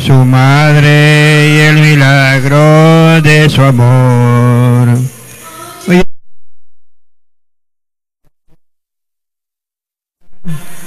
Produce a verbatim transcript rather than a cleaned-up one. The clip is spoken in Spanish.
su madre y el milagro de su amor. Oye,